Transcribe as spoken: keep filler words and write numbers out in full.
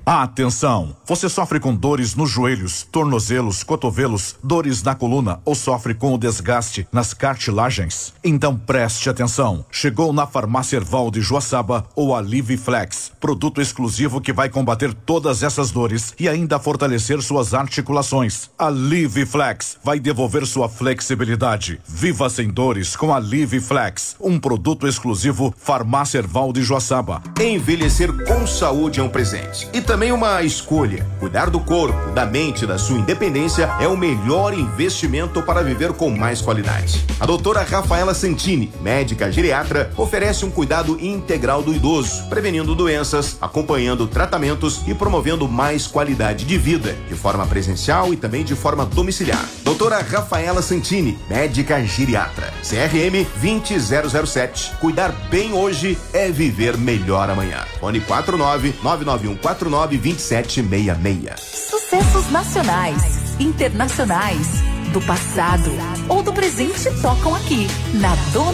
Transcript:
Atenção! Você sofre com dores nos joelhos, tornozelos, cotovelos, dores na coluna ou sofre com o desgaste nas cartilagens? Então preste atenção. Chegou na Farmácia Erval de Joaçaba o Aliviflex, produto exclusivo que vai combater todas essas dores e ainda fortalecer suas articulações. Aliviflex vai devolver sua flexibilidade. Viva sem dores com Aliviflex, um produto exclusivo Farmácia Erval de Joaçaba. Envelhecer com saúde é um presente e também uma escolha. Cuidar do corpo, da mente e da sua independência é o melhor investimento para viver com mais qualidade. A doutora Rafaela Santini, médica geriatra, oferece um cuidado integral do idoso, prevenindo doenças, acompanhando tratamentos e promovendo mais qualidade de vida, de forma presencial e também de forma domiciliar. Doutora Rafaela Santini, médica geriatra, C R M vinte zero zero sete. Cuidar bem hoje é viver melhor amanhã. Fone quatro nove nove nove um quatro nove dois sete seis seis. Sucessos nacionais, internacionais, do passado ou do presente tocam aqui na Dona